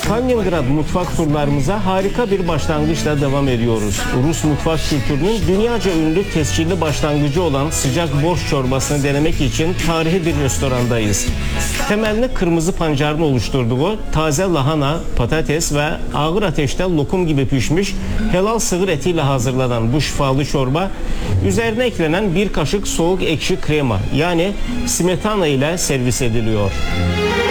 Kaliningrad mutfak turlarımıza harika bir başlangıçla devam ediyoruz. Rus mutfak kültürünün dünyaca ünlü tescilli başlangıcı olan sıcak borş çorbasını denemek için tarihi bir restorandayız. Temelini kırmızı pancarın oluşturduğu taze lahana, patates ve ağır ateşte lokum gibi pişmiş helal sığır etiyle hazırlanan bu şifalı çorba üzerine eklenen bir kaşık soğuk ekşi krema yani smetana ile servis ediliyor.